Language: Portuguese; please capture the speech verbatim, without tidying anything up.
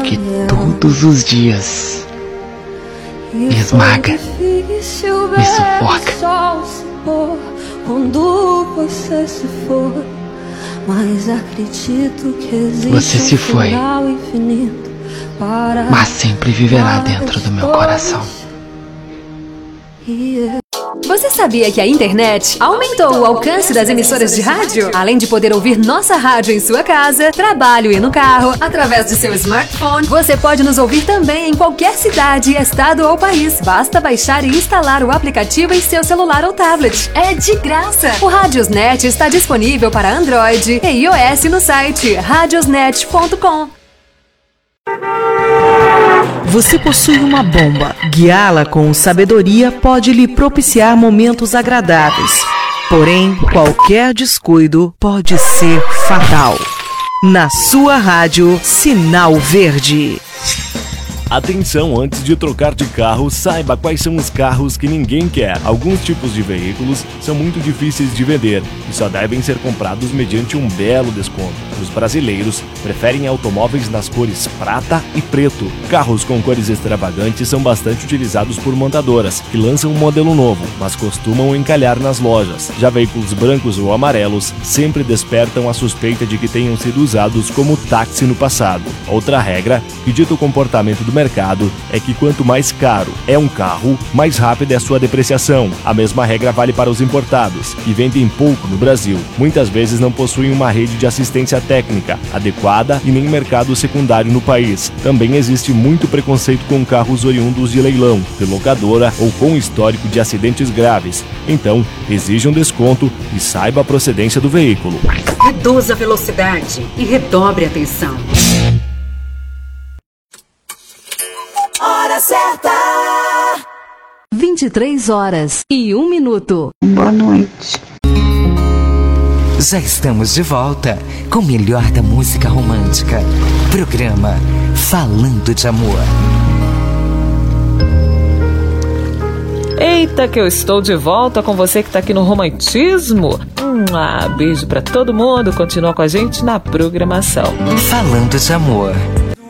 que todos os dias me esmaga, me sufoca. Quando você se for, mas acredito que existe você se foi, um infinito para mas sempre viverá dentro do meu coração. Você sabia que a internet aumentou o alcance das emissoras de rádio? Além de poder ouvir nossa rádio em sua casa, trabalho e no carro, através de seu smartphone, você pode nos ouvir também em qualquer cidade, estado ou país. Basta baixar e instalar o aplicativo em seu celular ou tablet. É de graça! O Radiosnet está disponível para Android e iOS no site radiosnet ponto com. Você possui uma bomba. Guiá-la com sabedoria pode lhe propiciar momentos agradáveis. Porém, qualquer descuido pode ser fatal. Na sua rádio, Sinal Verde. Atenção, antes de trocar de carro, saiba quais são os carros que ninguém quer. Alguns tipos de veículos são muito difíceis de vender e só devem ser comprados mediante um belo desconto. Os brasileiros preferem automóveis nas cores prata e preto. Carros com cores extravagantes são bastante utilizados por montadoras, que lançam um modelo novo, mas costumam encalhar nas lojas. Já veículos brancos ou amarelos sempre despertam a suspeita de que tenham sido usados como táxi no passado. Outra regra que dita o comportamento do mercado mercado é que quanto mais caro é um carro, mais rápida é a sua depreciação. A mesma regra vale para os importados, que vendem pouco no Brasil. Muitas vezes não possuem uma rede de assistência técnica adequada e nem mercado secundário no país. Também existe muito preconceito com carros oriundos de leilão, de locadora ou com histórico de acidentes graves. Então, exija um desconto e saiba a procedência do veículo. Reduza a velocidade e redobre a atenção. Hora certa! vinte e três horas e um minuto. Boa noite. Já estamos de volta com o melhor da música romântica. Programa Falando de Amor. Eita, que eu estou de volta com você que está aqui no Romantismo. Hum, ah, beijo para todo mundo. Continua com a gente na programação. Falando de Amor.